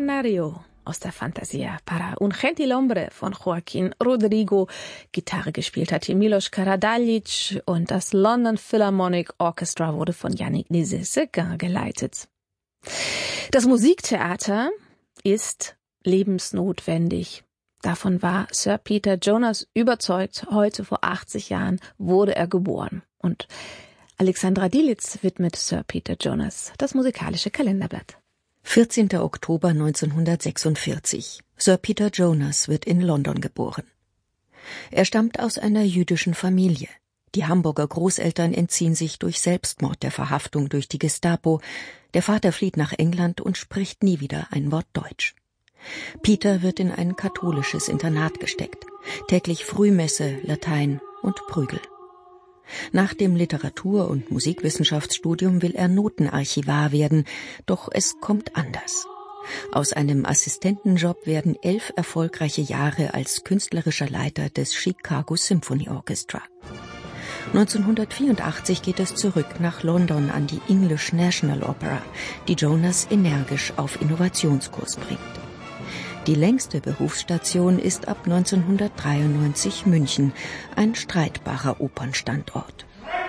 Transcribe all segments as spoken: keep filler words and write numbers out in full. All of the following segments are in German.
Canario aus der Fantasia para un gentil hombre von Joaquin Rodrigo. Gitarre gespielt hat hier Milos Karadalic und das London Philharmonic Orchestra wurde von Yannick Nézet-Séguin geleitet. Das Musiktheater ist lebensnotwendig. Davon war Sir Peter Jonas überzeugt. Heute vor achtzig Jahren wurde er geboren. Und Alexandra Dielitz widmet Sir Peter Jonas das musikalische Kalenderblatt. vierzehnter Oktober neunzehnhundertsechsundvierzig. Sir Peter Jonas wird in London geboren. Er stammt aus einer jüdischen Familie. Die Hamburger Großeltern entziehen sich durch Selbstmord der Verhaftung durch die Gestapo. Der Vater flieht nach England und spricht nie wieder ein Wort Deutsch. Peter wird in ein katholisches Internat gesteckt. Täglich Frühmesse, Latein und Prügel. Nach dem Literatur- und Musikwissenschaftsstudium will er Notenarchivar werden, doch es kommt anders. Aus einem Assistentenjob werden elf erfolgreiche Jahre als künstlerischer Leiter des Chicago Symphony Orchestra. neunzehnhundertvierundachtzig geht es zurück nach London an die English National Opera, die Jonas energisch auf Innovationskurs bringt. Die längste Berufsstation ist ab neunzehnhundertdreiundneunzig München, ein streitbarer Opernstandort.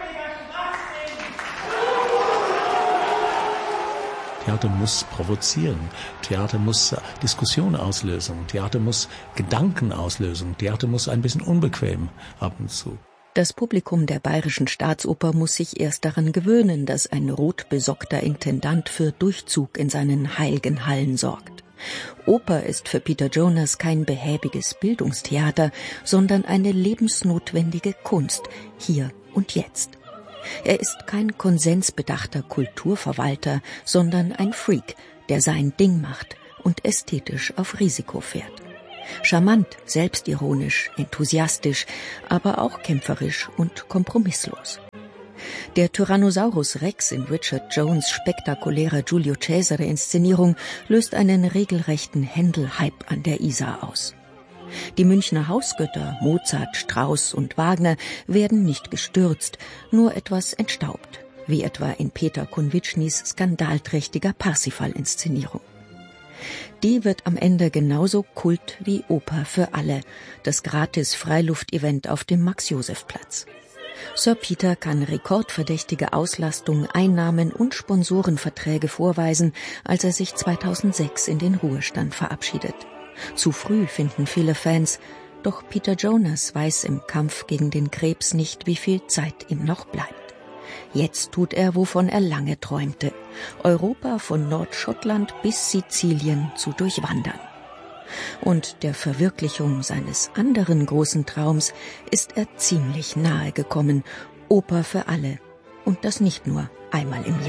Theater muss provozieren, Theater muss Diskussion auslösen, Theater muss Gedanken auslösen, Theater muss ein bisschen unbequem ab und zu. Das Publikum der Bayerischen Staatsoper muss sich erst daran gewöhnen, dass ein rotbesockter Intendant für Durchzug in seinen heiligen Hallen sorgt. Oper ist für Peter Jonas kein behäbiges Bildungstheater, sondern eine lebensnotwendige Kunst, hier und jetzt. Er ist kein konsensbedachter Kulturverwalter, sondern ein Freak, der sein Ding macht und ästhetisch auf Risiko fährt. Charmant, selbstironisch, enthusiastisch, aber auch kämpferisch und kompromisslos. Der Tyrannosaurus Rex in Richard Jones' spektakulärer Giulio Cesare-Inszenierung löst einen regelrechten Händel-Hype an der Isar aus. Die Münchner Hausgötter Mozart, Strauss und Wagner werden nicht gestürzt, nur etwas entstaubt, wie etwa in Peter Konwitschnys skandalträchtiger Parsifal-Inszenierung. Die wird am Ende genauso Kult wie Oper für alle, das Gratis-Freiluft-Event auf dem Max-Joseph-Platz. Sir Peter kann rekordverdächtige Auslastung, Einnahmen und Sponsorenverträge vorweisen, als er sich zweitausendsechs in den Ruhestand verabschiedet. Zu früh finden viele Fans, doch Peter Jonas weiß im Kampf gegen den Krebs nicht, wie viel Zeit ihm noch bleibt. Jetzt tut er, wovon er lange träumte, Europa von Nordschottland bis Sizilien zu durchwandern. Und der Verwirklichung seines anderen großen Traums ist er ziemlich nahe gekommen, Oper für alle, und das nicht nur einmal im Jahr.